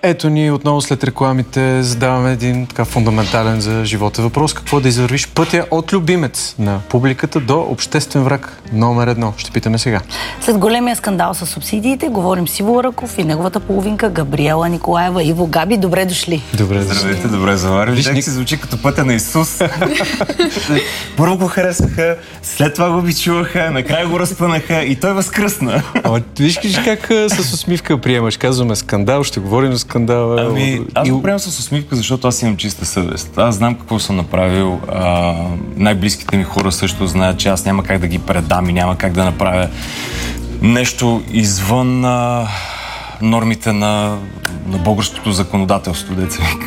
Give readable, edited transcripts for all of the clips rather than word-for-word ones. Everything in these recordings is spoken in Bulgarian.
Ето ни отново след рекламите задаваме един така фундаментален за живота въпрос. Какво да извървиш пътя от любимец на публиката до обществен враг номер 1? Ще питаме сега. След големия скандал с субсидиите говорим с Иво Раков и неговата половинка Габриела Николаева. Иво, Габи, добре дошли. Добре дошли. Здравейте, добре заварили. Как си звучи като пътя на Исус. Първо го харесаха, след това го бичуваха, накрая го разпънаха и той възкръсна. Ама виж как с усмивка приемаш. Казваме скандал, ще говорим за скандала. Аз го приемам с усмивка, защото аз имам чиста съвест. Аз знам какво съм направил. Най-близките ми хора също знаят, че аз няма как да ги предам и няма как да направя нещо извън нормите на българското законодателство, деца вика.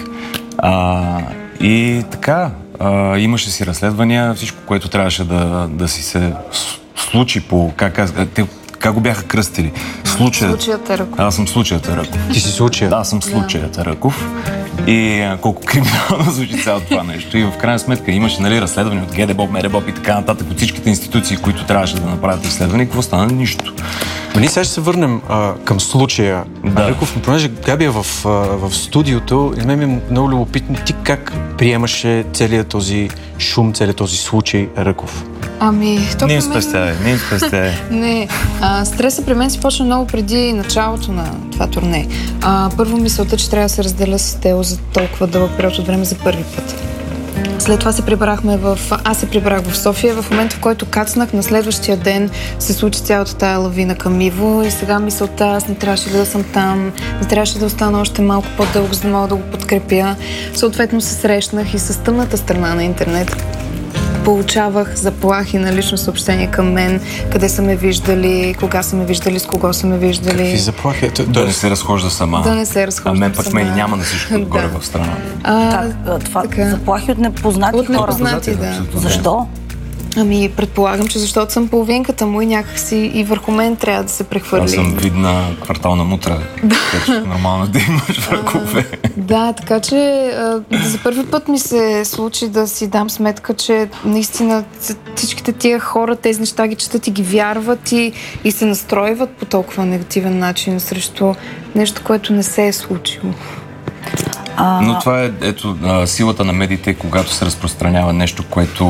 И така, имаше си разследвания, всичко, което трябваше да си се случи по... Как го бяха кръстили? Случаят Раков. Аз съм случаят Раков. Ти си случаят? Да, аз съм случаят Раков. И колко криминално звучи цялото това нещо. И в крайна сметка имаше разследване от ГДБОП, МРБОП и така нататък от всичките институции, които трябваше да направят разследване. И какво стана? Нищо. Ние сега ще се върнем към случая Раков, но понеже Габи е в студиото, и мен ми е много любопитно ти как приемаше целият този шум, целият този случай Раков. Не им спестявай. Не, стресът при мен си почна много преди началото на това турне. Първо мисълта, че трябва да се разделя с Тео за толкова дълъг период от време за първи път. След това аз се прибрах в София. В момента, в който кацнах, на следващия ден се случи цялата тая лавина към Иво и сега мисълта, аз не трябваше да съм там, не трябваше да остана още малко по-дълго, за да мога да го подкрепя. Съответно се срещнах и с тъмната страна на интернет. Получавах заплахи на лично съобщение към мен, къде са ме виждали, кога са ме виждали, с кого са ме виждали. Какви заплахи? Да не се разхожда сама. Да не се разхожда мен пък ме няма на всичко отгоре в страна. Заплахи от непознати хора. От непознати, да. Защо? Предполагам, че защото съм половинката му и някакси и върху мен трябва да се прехвърли. Аз съм видна квартална мутра. Така че нормално да имаш върхове. Да, така че за първи път ми се случи да си дам сметка, че наистина всичките тия хора, тези неща ги четат и ги вярват и се настройват по толкова негативен начин срещу нещо, което не се е случило. Но това е силата на медиите, когато се разпространява нещо, което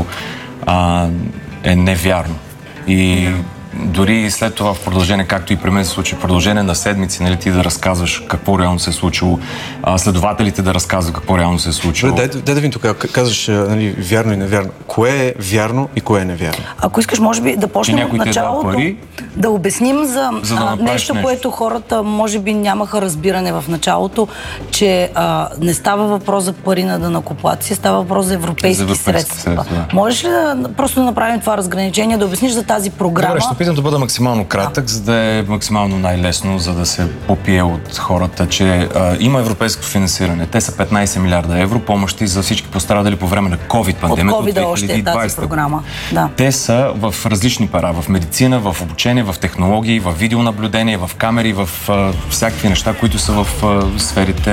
е невярно. И дори след това в продължение, както и при мен се случи, в продължение на седмици, ти да разказваш какво реално се е случило, следователите да разказват какво реално се е случило. Дай да видим тук, казваш вярно и невярно. Кое е вярно и кое е невярно? Ако искаш, може би да почнем от началото, да обясним за нещо, което хората може би нямаха разбиране в началото, че не става въпрос за пари на данъкоплатци, става въпрос за европейски средства. Можеш ли просто да направим това разграничение, да обясниш за тази програма? Добре, ще опитам да бъда максимално кратък, за да е максимално най-лесно, за да се попие от хората, че има европейско финансиране. Те са 15 милиарда евро помощи за всички пострадали по време на COVID-пандемията от 2020 още е тази програма. Да. Те са в различни пара, в медицина, в обучение, в технологии, в видеонаблюдение, в камери, в всякакви неща, които са в сферите